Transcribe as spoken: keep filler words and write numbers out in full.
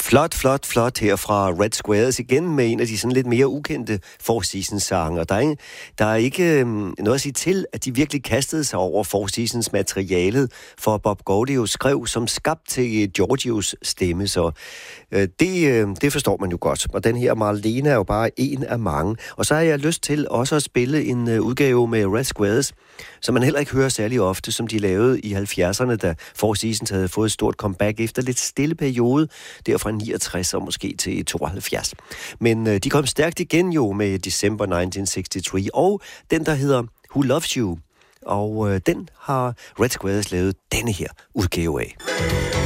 Flot, flot, flot her fra Red Squares igen med en af de sådan lidt mere ukendte Four Seasons sange. Og der er, ikke, der er ikke øhm, noget at sige til, at de virkelig kastede sig over Four Seasons materialet, for Bob Gaudio skrev som skabt til Giorgios stemme. Så øh, det, øh, det forstår man jo godt. Og den her Marlene er jo bare en af mange. Og så har jeg lyst til også at spille en øh, udgave med Red Squares, som man heller ikke hører særlig ofte, som de lavede i halvfjerdserne, da Four Seasons havde fået et stort comeback efter lidt stille periode, der fra niogtres og måske til tooghalvfjerds. Men øh, de kom stærkt igen jo med December nitten seksogtres, og den, der hedder Who Loves You, og øh, den har Red Squares lavet denne her udgave af.